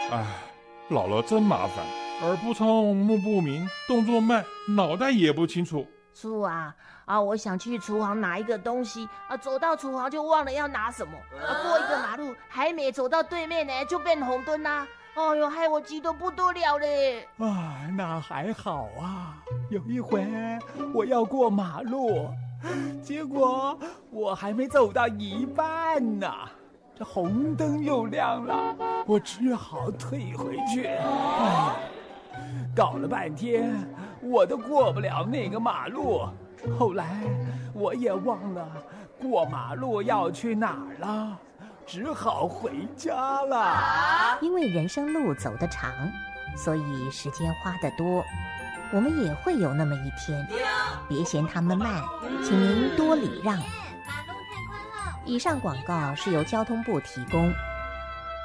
唉，老了真麻烦，耳不聪，目不明，动作慢，脑袋也不清楚。 叔啊，我想去厨房拿一个东西，走到厨房就忘了要拿什么，过一个马路还没走到对面呢，就变红灯啦。哎呦，害我急得不得了嘞！ 那还好啊。有一回我要过马路，结果我还没走到一半呢，这红灯又亮了，我只好退回去。搞了半天，我都过不了那个马路。后来我也忘了过马路要去哪儿了，只好回家了。 因为人生路走得长，所以时间花得多。我们也会有那么一天，别嫌他们慢，请您多礼让。以上广告是由交通部提供。